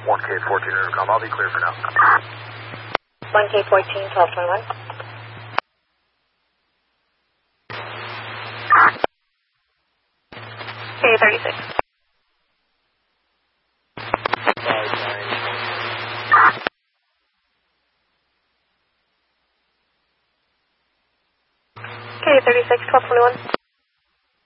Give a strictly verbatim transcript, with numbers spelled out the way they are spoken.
one K fourteen intercom, I'll be clear for now. one K fourteen, twelve twenty-one. K thirty-six. K thirty-six, twelve twenty-one.